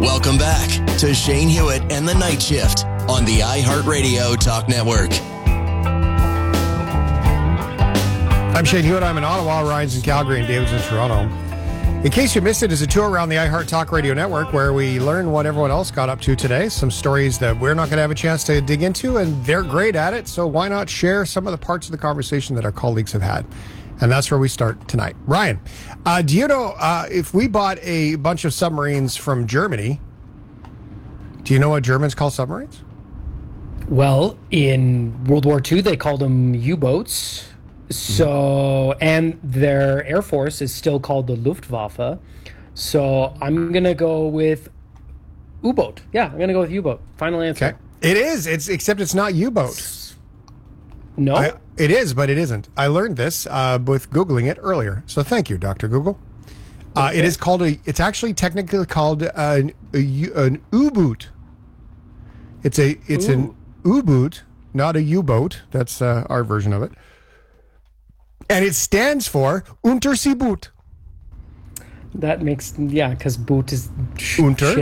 Welcome back to Shane Hewitt and the Night Shift on the iHeartRadio Talk Network. I'm Shane Hewitt. I'm in Ottawa. Ryan's in Calgary and David's in Toronto. In case you missed it, it's a tour around the iHeart Talk Radio Network where we learn what everyone else got up to today. Some stories that we're not going to have a chance to dig into, and they're great at it. So why not share some of the parts of the conversation that our colleagues have had? And that's where we start tonight. Ryan, do you know if we bought a bunch of submarines from Germany, do you know what Germans call submarines? Well, in World War II, they called them U-boats. So, and their Air Force is still called the Luftwaffe. So I'm going to go with U-boat. Yeah, I'm going to go with U-boat. Final answer. Okay. It is. Except it's not U-boat. No? It is, but it isn't. I learned this with Googling it earlier. So thank you, Dr. Google. Okay. It is called it's actually technically called an U-boot. It's an U-boot, not a U-boat. That's our version of it. And it stands for Unterseeboot. That makes, because boot is Unter.